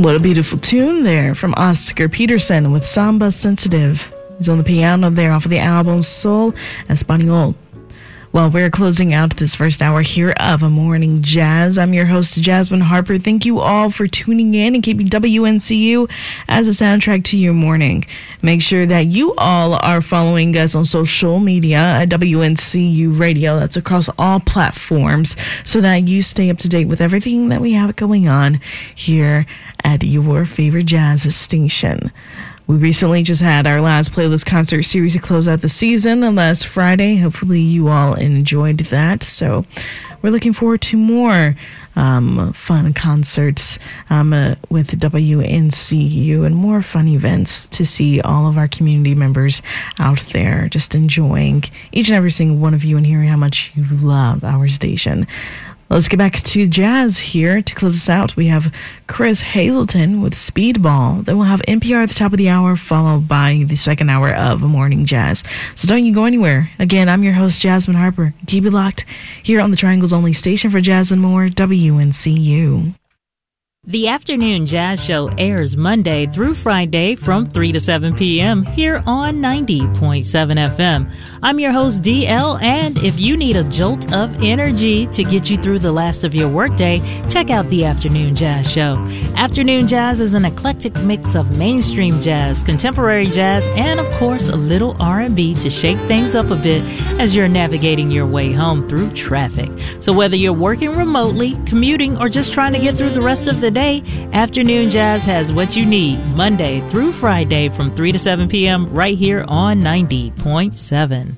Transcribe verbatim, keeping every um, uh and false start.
What a beautiful tune there from Oscar Peterson with Samba Sensitive. He's on the piano there off of the album Sol Español. Well, we're closing out this first hour here of A Morning Jazz. I'm your host, Jasmine Harper. Thank you all for tuning in and keeping W N C U as a soundtrack to your morning. Make sure that you all are following us on social media at W N C U Radio. That's across all platforms so that you stay up to date with everything that we have going on here at your favorite jazz station. We recently just had our last playlist concert series to close out the season last Friday. Hopefully you all enjoyed that. So we're looking forward to more um, fun concerts um, uh, with W N C U and more fun events to see all of our community members out there just enjoying each and every single one of you and hearing how much you love our station. Let's get back to jazz here. To close us out, we have Chris Hazelton with Speedball. Then we'll have N P R at the top of the hour, followed by the second hour of Morning Jazz. So don't you go anywhere. Again, I'm your host, Jasmine Harper. Keep it locked here on the Triangle's only station for jazz and more, W N C U. The Afternoon Jazz Show airs Monday through Friday from three to seven p.m. here on ninety point seven F M. I'm your host, D L, and if you need a jolt of energy to get you through the last of your workday, check out the Afternoon Jazz Show. Afternoon Jazz is an eclectic mix of mainstream jazz, contemporary jazz, and of course a little R and B to shake things up a bit as you're navigating your way home through traffic. So whether you're working remotely, commuting, or just trying to get through the rest of the day, Afternoon Jazz has what you need Monday through Friday from three to seven p.m. right here on ninety point seven.